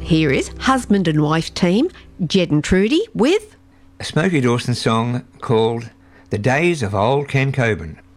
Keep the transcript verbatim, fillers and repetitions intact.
Here is husband and wife team, Jed and Trudy, with a Smokey Dawson song called The Days of Old Ken Coburn.